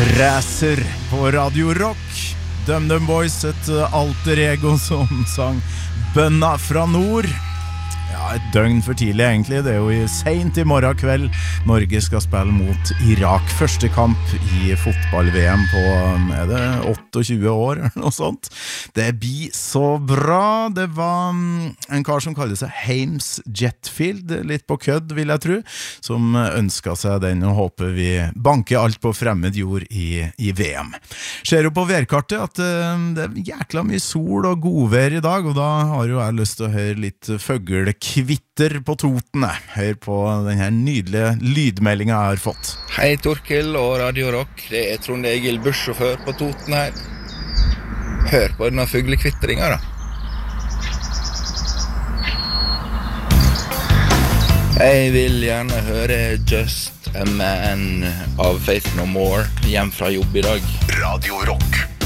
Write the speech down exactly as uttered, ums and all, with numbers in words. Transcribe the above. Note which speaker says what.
Speaker 1: Racer på Radio Rock. DumDum Boys, et alter ego som sang Bønna fra nord. Ja, et døgn for tidlig egentlig. Det er jo i sent i morgen kveld Norge skal spille mot Irak. Første kamp i fotball-V M på, er det tjueåtte år eller noe sånt? Det blir så bra. Det var en kar som kaller seg Hames Jetfield, litt på kødd vil jeg tro, som ønsket seg den og håper vi banker alt på fremmed jord i, i V M. Ser jo på værkartet at det er jækla mye sol og godvær i dag, og da har jo jeg lyst til å høre litt føgl kvitter på totene. Hør på denne nydelige lydmeldingen jeg har fått.
Speaker 2: Hei Torkel og Radio Rock, det er Trond Egil, bussjåfør på Toten her. Hør på denne fuglekvittringen da. Jeg vil gjerne høre Just a Man av Faith No More hjem fra jobb i dag.
Speaker 3: Radio Rock.